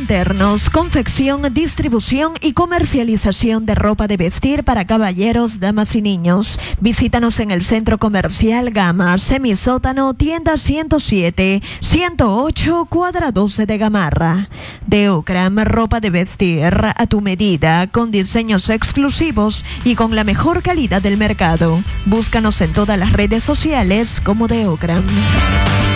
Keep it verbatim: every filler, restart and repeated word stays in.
Ternos, confección, distribución y comercialización de ropa de vestir para caballeros, damas y niños. Visítanos en el Centro Comercial Gama, Semisótano, tienda ciento siete, ciento ocho, cuadra doce de Gamarra. Deocram, ropa de vestir a tu medida, con diseños exclusivos y con la mejor calidad del mercado. Búscanos en todas las redes sociales como Deocram.